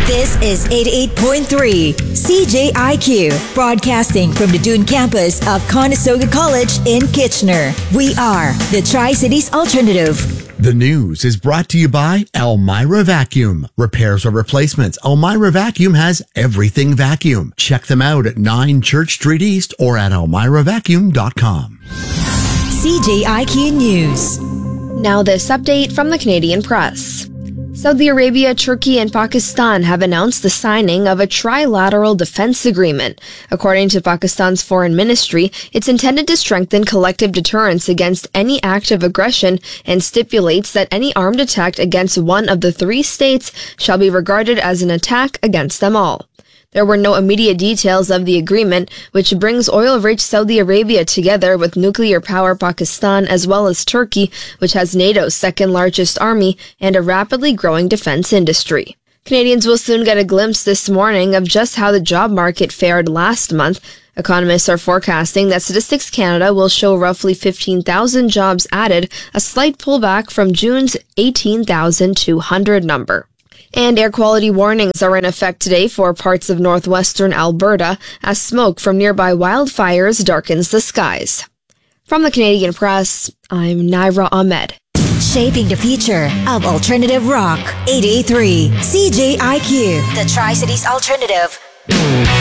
This is 88.3 CJIQ, broadcasting from the Dune campus of Conestoga College in Kitchener. We are the Tri-Cities Alternative. The news is brought to you by Elmira Vacuum. Repairs or replacements, Elmira Vacuum has everything vacuum. Check them out at 9 Church Street East or at elmiravacuum.com. CJIQ News. Now this update from the Canadian Press. Saudi Arabia, Turkey, and Pakistan have announced the signing of a trilateral defense agreement. According to Pakistan's foreign ministry, it's intended to strengthen collective deterrence against any act of aggression and stipulates that any armed attack against one of the three states shall be regarded as an attack against them all. There were no immediate details of the agreement, which brings oil-rich Saudi Arabia together with nuclear power Pakistan as well as Turkey, which has NATO's second-largest army and a rapidly growing defense industry. Canadians will soon get a glimpse this morning of just how the job market fared last month. Economists are forecasting that Statistics Canada will show roughly 15,000 jobs added, a slight pullback from June's 18,200 number. And air quality warnings are in effect today for parts of northwestern Alberta as smoke from nearby wildfires darkens the skies. From the Canadian Press, I'm Naira Ahmed. Shaping the future of alternative rock. 88.3 CJIQ, the Tri-Cities Alternative.